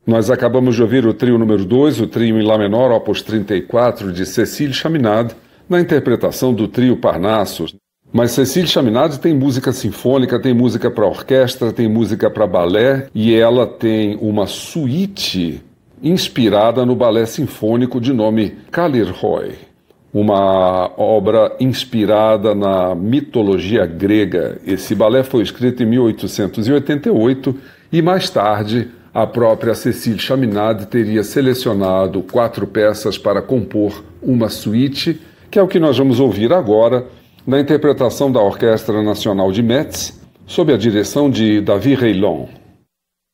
Nós acabamos de ouvir o trio número 2, o trio em Lá menor, opus 34, de Cécile Chaminade, na interpretação do trio Parnassus. Mas Cécile Chaminade tem música sinfônica, tem música para orquestra, tem música para balé, e ela tem uma suíte inspirada no balé sinfônico de nome Kallirhoi, uma obra inspirada na mitologia grega. Esse balé foi escrito em 1888 e mais tarde a própria Cécile Chaminade teria selecionado 4 peças para compor uma suíte, que é o que nós vamos ouvir agora, na interpretação da Orquestra Nacional de Metz, sob a direção de David Reillon.